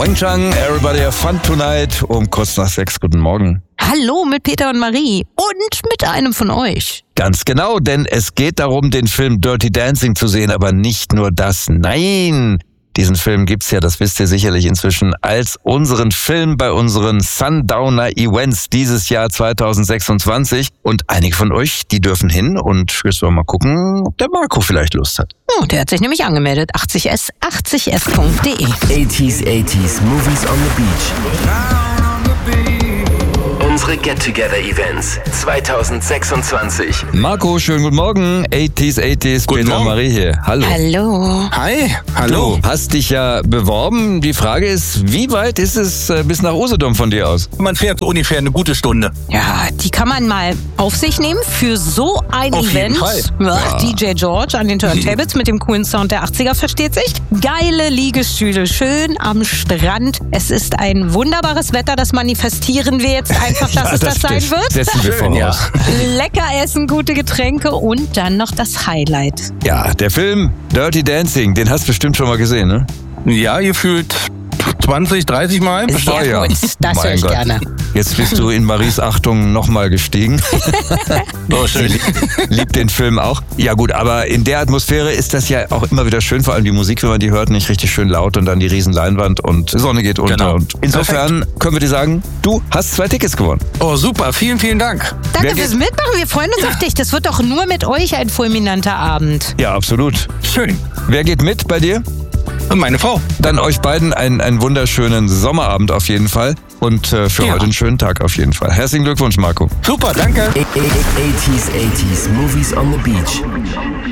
Wang Chang, everybody have fun tonight. Um kurz nach 6, guten Morgen. Hallo mit Peter und Marie und mit einem von euch. Ganz genau, denn es geht darum, den Film Dirty Dancing zu sehen, aber nicht nur das. Nein, diesen Film gibt's ja, das wisst ihr sicherlich inzwischen, als unseren Film bei unseren Sundowner Events dieses Jahr 2026. Und einige von euch, die dürfen hin und jetzt wollen wir mal gucken, ob der Marco vielleicht Lust hat. Oh, der hat sich nämlich angemeldet. 80s, 80s.de. 80s Movies on the Beach. Unsere Get-Together-Events 2026. Marco, schönen guten Morgen. 80s, Guten Peter Morgen. Marie hier. Hallo. Hallo. Hi, hallo. Du hast dich ja beworben. Die Frage ist, wie weit ist es bis nach Usedom von dir aus? Man fährt ungefähr eine gute Stunde. Ja, die kann man mal auf sich nehmen für so ein Auf jeden Event. Fall. Ja, DJ George an den Turntables mit dem coolen Sound der 80er, versteht sich. Geile Liegestühle, schön am Strand. Es ist ein wunderbares Wetter, das manifestieren wir jetzt einfach, dass es das sein steht. wird. Setzen wir Schön, voraus. Lecker essen, gute Getränke und dann noch das Highlight. Ja, der Film Dirty Dancing, den hast du bestimmt schon mal gesehen, ne? Ja, gefühlt 20, 30 Mal. Sehr Oh ja. gut, das höre Mein ich Gott. gerne. Jetzt bist du in Maries Achtung nochmal gestiegen. Oh, schön. Liebt den Film auch. Ja gut, aber in der Atmosphäre ist das ja auch immer wieder schön, vor allem die Musik, wenn man die hört, nicht richtig schön laut und dann die riesen Leinwand und Sonne geht unter. Genau. Und insofern können wir dir sagen, du hast 2 Tickets gewonnen. Oh, super. Vielen, vielen Dank. Danke Wer fürs geht- Mitmachen, wir freuen uns auf dich. Das wird doch nur mit euch ein fulminanter Abend. Ja, absolut. Schön. Wer geht mit bei dir? Und meine Frau. Dann euch beiden einen wunderschönen Sommerabend auf jeden Fall und für Ja. heute einen schönen Tag auf jeden Fall. Herzlichen Glückwunsch, Marco. Super, danke. 80s Movies on the Beach.